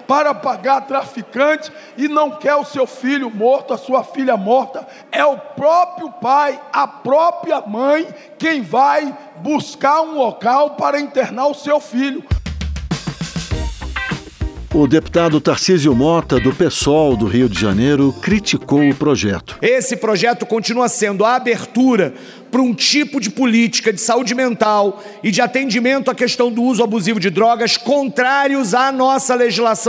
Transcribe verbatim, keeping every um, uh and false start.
para pagar traficante e não quer o seu filho morto, a sua filha morta. É o próprio pai, a própria mãe, quem vai buscar um local para internar o seu filho. O deputado Tarcísio Mota, do PSOL do Rio de Janeiro, criticou o projeto. Esse projeto continua sendo a abertura para um tipo de política de saúde mental e de atendimento à questão do uso abusivo de drogas contrários à nossa legislação